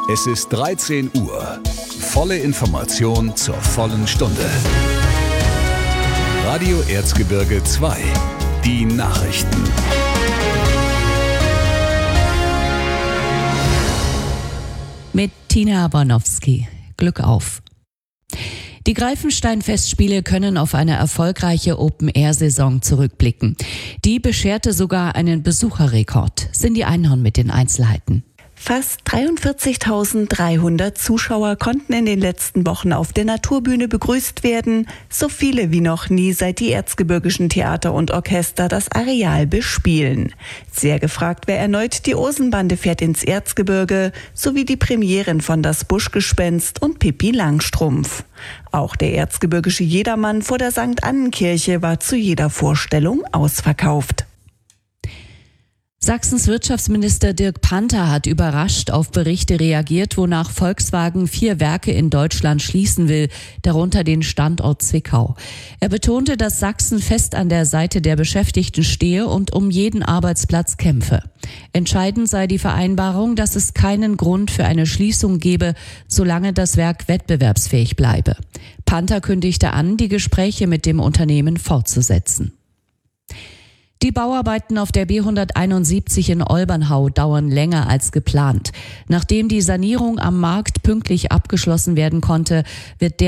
Es ist 13 Uhr. Volle Information zur vollen Stunde. Radio Erzgebirge 2. Die Nachrichten. Mit Tina Bornowski. Glück auf. Die Greifenstein-Festspiele können auf eine erfolgreiche Open-Air-Saison zurückblicken. Die bescherte sogar einen Besucherrekord. Cindy Einhorn mit den Einzelheiten. Fast 43.300 Zuschauer konnten in den letzten Wochen auf der Naturbühne begrüßt werden. So viele wie noch nie, seit die erzgebirgischen Theater und Orchester das Areal bespielen. Sehr gefragt wäre erneut die Osenbande fährt ins Erzgebirge, sowie die Premieren von Das Buschgespenst und Pippi Langstrumpf. Auch der erzgebirgische Jedermann vor der St. Annenkirche war zu jeder Vorstellung ausverkauft. Sachsens Wirtschaftsminister Dirk Panther hat überrascht auf Berichte reagiert, wonach Volkswagen 4 Werke in Deutschland schließen will, darunter den Standort Zwickau. Er betonte, dass Sachsen fest an der Seite der Beschäftigten stehe und um jeden Arbeitsplatz kämpfe. Entscheidend sei die Vereinbarung, dass es keinen Grund für eine Schließung gebe, solange das Werk wettbewerbsfähig bleibe. Panther kündigte an, die Gespräche mit dem Unternehmen fortzusetzen. Die Bauarbeiten auf der B171 in Olbernhau dauern länger als geplant. Nachdem die Sanierung am Markt pünktlich abgeschlossen werden konnte, wird